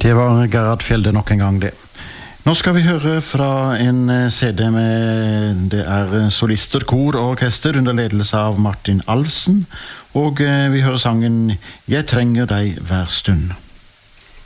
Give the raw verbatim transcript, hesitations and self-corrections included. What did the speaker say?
Det var Gerhard Fjelde nok en gang det. Nå skal vi høre fra en C D med, det er solister, kor og orkester under ledelse av Martin Alfsen, og vi hører sangen «Jeg trenger deg hver stund».